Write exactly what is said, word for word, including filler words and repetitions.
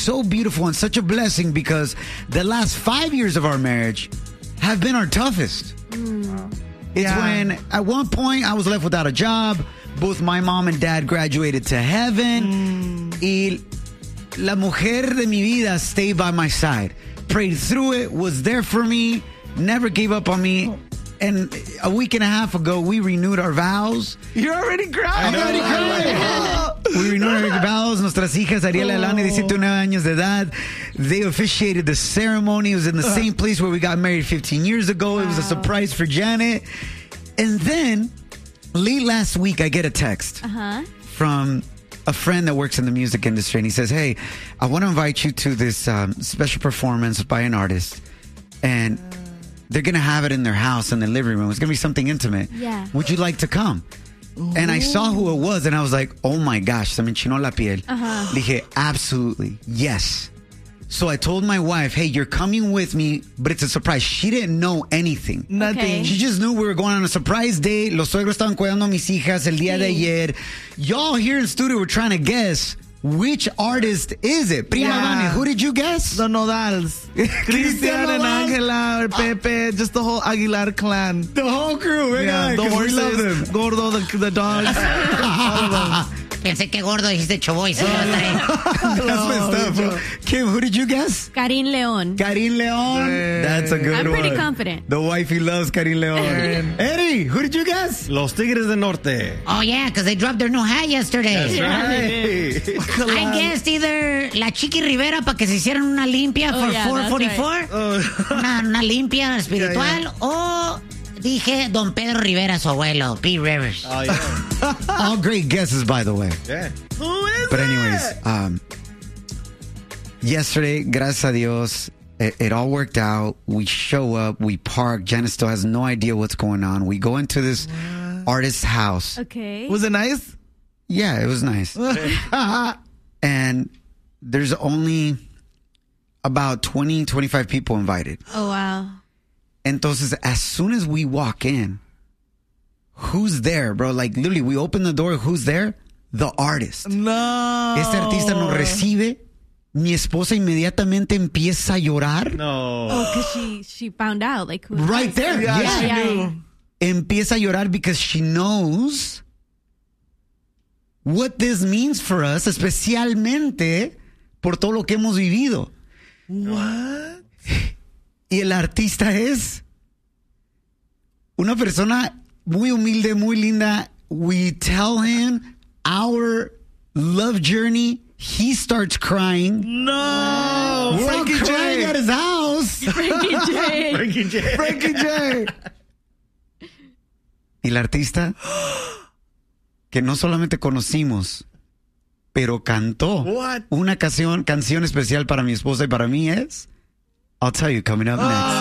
so beautiful and such a blessing because the last five years of our marriage have been our toughest. Mm. It's Yeah. when, at one point, I was left without a job. Both my mom and dad graduated to heaven. Mm. Y la mujer de mi vida stayed by my side. Prayed through it, was there for me, never gave up on me. And a week and a half ago, we renewed our vows. You're already crying. I'm already crying. We renewed our vows. Nuestras hijas, Ariela y Alana, diecisiete y nueve años de edad. They officiated the ceremony. It was in the same place where we got married fifteen years ago. Wow. It was a surprise for Janet. And then, late last week, I get a text uh-huh. from a friend that works in the music industry. And he says, hey, I want to invite you to this um, special performance by an artist. And they're going to have it in their house in the living room. It's going to be something intimate. Yeah. Would you like to come? Ooh. And I saw who it was, and I was like, oh my gosh, se me enchinó la piel. Uh-huh. Dije, absolutely, yes. So I told my wife, hey, you're coming with me, but it's a surprise. She didn't know anything. Nothing. Okay. She just knew we were going on a surprise date. Los suegros estaban cuidando a mis hijas el día sí. de ayer. Y'all here in the studio were trying to guess which artist is it? Prima Yeah. Vane, who did you guess? The Nodals. Cristian and Angela, Pepe, just the whole Aguilar clan. The whole crew, right? Yeah, the horses, we love them. Gordo, the, the dogs. Pensé que gordo dijiste Choboy. Sí, That's my stuff. No. Kim, who did you guess? Karin Leon. Karin Leon. Yeah. That's a good I'm one. pretty confident. The wifey loves Karin Leon. Eddie, who did you guess? Los Tigres del Norte. Oh, yeah, because they dropped their new hat yesterday. That's right. I guessed either La Chiqui Rivera para que se hicieran una limpia Oh, for yeah, four forty-four. right. Oh. Una, una limpia espiritual. Yeah, yeah. O dije Don Pedro Rivera, su abuelo, P. Rivers. Oh, yeah. All great guesses, by the way. Yeah. Who is But it? anyways, um, yesterday, gracias a Dios, it, it all worked out. We show up, we park. Janice still has no idea what's going on. We go into this what? artist's house. Okay. Was it nice? Yeah, it was nice. And there's only about twenty, twenty-five people invited. Oh, wow. Entonces, as soon as we walk in, who's there, bro? Like, literally, we open the door, who's there? The artist. No. Este artista nos recibe. Mi esposa inmediatamente empieza a llorar. No. Oh, because she, she found out. Like, who it Right was. there. Yeah, Yeah. she Yeah, knew. yeah. Empieza a llorar because she knows what this means for us, especialmente por todo lo que hemos vivido. What? Y el artista es una persona muy humilde, muy linda. We tell him our love journey. He starts crying. No. We're Frankie all crying J. at his house. Frankie J. Frankie J. Frankie J. Y el artista que no solamente conocimos, pero cantó What? una canción, canción especial para mi esposa y para mí es I'll tell you coming up next.